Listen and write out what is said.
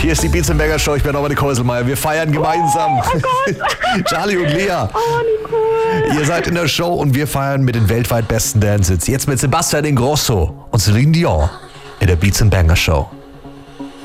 Hier ist die Beats & Banger Show. Ich bin Dominik Häuselmeier. Wir feiern gemeinsam. Oh Gott. Charlie und Lea. Oh, Nicole. Ihr seid in der Show und wir feiern mit den weltweit besten Dances. Jetzt mit Sebastian Ingrosso und Celine Dion in der Beats & Banger Show.